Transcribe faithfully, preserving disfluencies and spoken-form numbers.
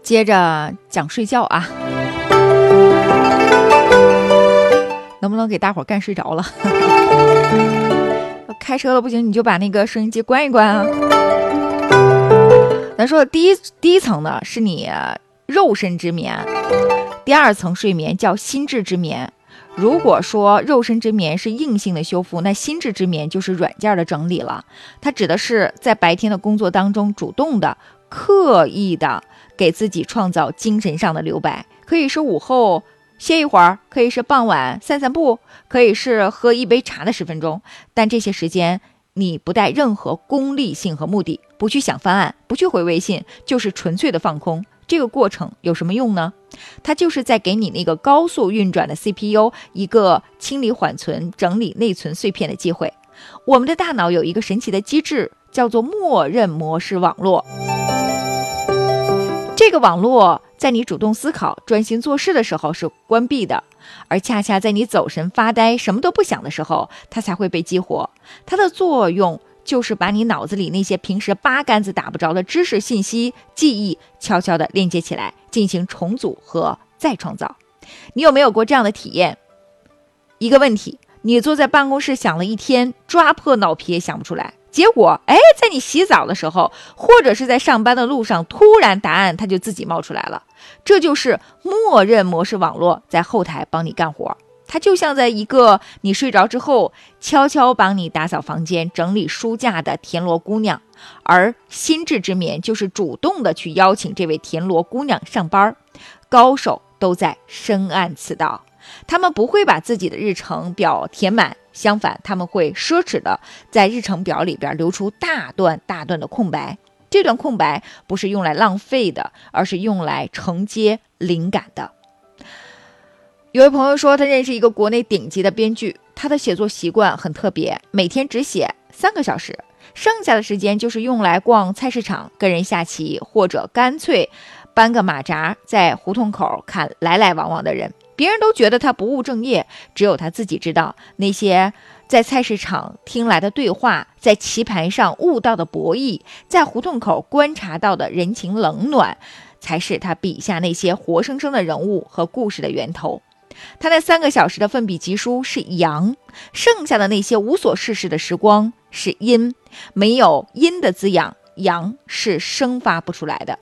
接着讲睡觉啊，能不能给大伙干睡着了？开车了不行，你就把那个收音机关一关啊。咱说第一第一层呢是你肉身之眠，第二层睡眠叫心智之眠。如果说肉身之眠是硬性的修复，那心智之眠就是软件的整理了。它指的是在白天的工作当中主动的、刻意的给自己创造精神上的留白，可以是午后歇一会儿，可以是傍晚散散步，可以是喝一杯茶的十分钟，但这些时间你不带任何功利性和目的，不去想方案，不去回微信，就是纯粹的放空。这个过程有什么用呢？它就是在给你那个高速运转的 C P U 一个清理缓存、整理内存碎片的机会。我们的大脑有一个神奇的机制，叫做默认模式网络。这个网络在你主动思考、专心做事的时候是关闭的，而恰恰在你走神发呆、什么都不想的时候，它才会被激活。它的作用就是把你脑子里那些平时八竿子打不着的知识信息、记忆悄悄地链接起来，进行重组和再创造。你有没有过这样的体验？一个问题，你坐在办公室想了一天，抓破脑皮也想不出来，结果哎，在你洗澡的时候，或者是在上班的路上，突然答案它就自己冒出来了。这就是默认模式网络在后台帮你干活。它就像在一个你睡着之后悄悄帮你打扫房间、整理书架的田螺姑娘，而心智之眠就是主动的去邀请这位田螺姑娘上班。高手都在深谙此道，他们不会把自己的日程表填满，相反他们会奢侈的在日程表里边留出大段大段的空白。这段空白不是用来浪费的，而是用来承接灵感的。有位朋友说他认识一个国内顶级的编剧，他的写作习惯很特别，每天只写三个小时，剩下的时间就是用来逛菜市场、跟人下棋，或者干脆搬个马扎在胡同口看来来往往的人。别人都觉得他不务正业，只有他自己知道，那些在菜市场听来的对话，在棋盘上悟到的博弈，在胡同口观察到的人情冷暖，才是他笔下那些活生生的人物和故事的源头。他那三个小时的奋笔疾书是阳，剩下的那些无所事事的时光是阴。没有阴的滋养，阳是生发不出来的。